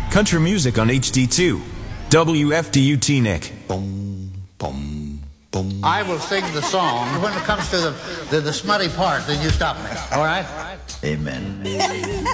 Country music on HD2. WFDU Nick. I will sing the song. When it comes to the smutty part, then you stop me. All right? Amen.